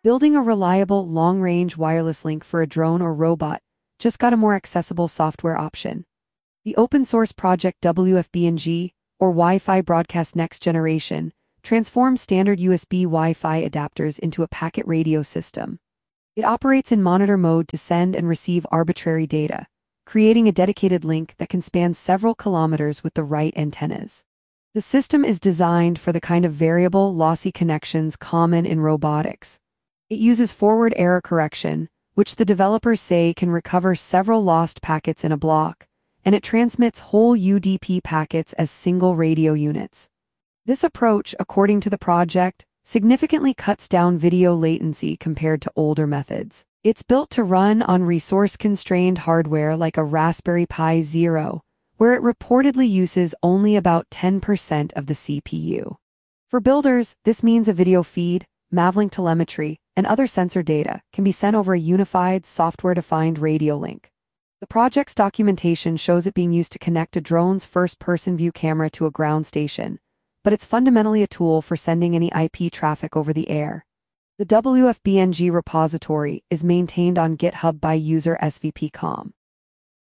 Building a reliable, long-range wireless link for a drone or robot just got a more accessible software option. The open-source project WFBNG, or Wi-Fi Broadcast Next Generation, transforms standard USB Wi-Fi adapters into a packet radio system. It operates in monitor mode to send and receive arbitrary data, creating a dedicated link that can span several kilometers with the right antennas. The system is designed for the kind of variable, lossy connections common in robotics. It uses forward error correction, which the developers say can recover several lost packets in a block, and it transmits whole UDP packets as single radio units. This approach, according to the project, significantly cuts down video latency compared to older methods. It's built to run on resource-constrained hardware like a Raspberry Pi Zero, where it reportedly uses only about 10% of the CPU. For builders, this means a video feed, Mavlink telemetry, and other sensor data can be sent over a unified, software-defined radio link. The project's documentation shows it being used to connect a drone's first-person view camera to a ground station, but it's fundamentally a tool for sending any IP traffic over the air. The WFBNG repository is maintained on GitHub by user SVPcom.